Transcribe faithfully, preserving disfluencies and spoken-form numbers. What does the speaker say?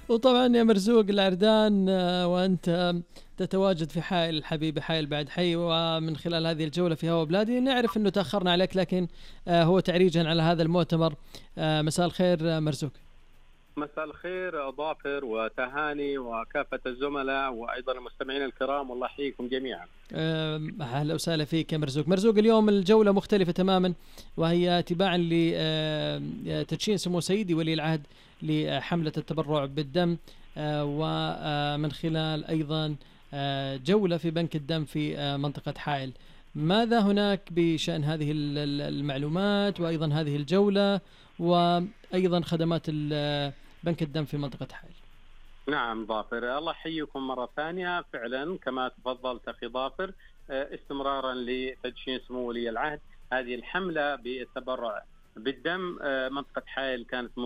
وطبعا يا مرزوق العردان، آه، وأنت تتواجد في حائل حبيبي، حائل بعد حي، ومن خلال هذه الجولة في هوا بلادي نعرف أنه تأخرنا عليك، لكن آه، هو تعريجا على هذا المؤتمر. آه، مساء الخير آه، مرزوق. مساء الخير ظافر وتهاني وكافة الزملاء وأيضا المستمعين الكرام، والله يحييكم جميعا. آه، أهلا وسهلا فيك يا مرزوق. مرزوق، اليوم الجولة مختلفة تماما، وهي تباعا لتدشين سمو سيدي ولي العهد لحملة التبرع بالدم، آه، ومن خلال أيضا آه، جولة في بنك الدم في آه، منطقة حائل. ماذا هناك بشأن هذه ال- ال- المعلومات، وأيضا هذه الجولة، وأيضا خدمات ال- بنك الدم في منطقة حائل؟ نعم ظافر، الله يحييكم مرة ثانية. فعلا كما تفضلت أخي ظافر، آه، استمرارا لتدشين سمو ولي العهد، هذه الحملة بالتبرع بالدم، آه، منطقة حائل كانت